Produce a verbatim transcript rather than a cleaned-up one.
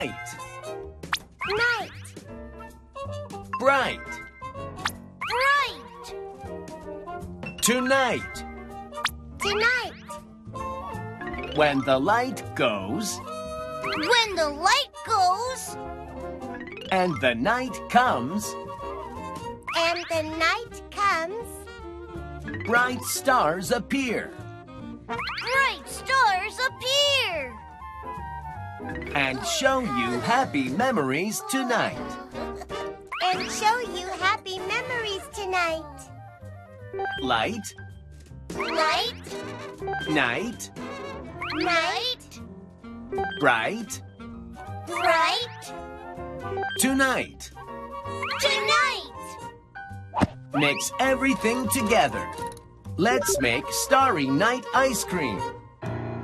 Night. Bright. Bright. Tonight. Tonight. When the light goes When the light goes and the night comes, and the night comes, bright stars appear bright stars appear and show you happy memories tonight. and show you happy memories tonight. Light, Light. night, Night. bright, Bright. tonight. Tonight. Mix everything together. Let's make Starry Night ice cream.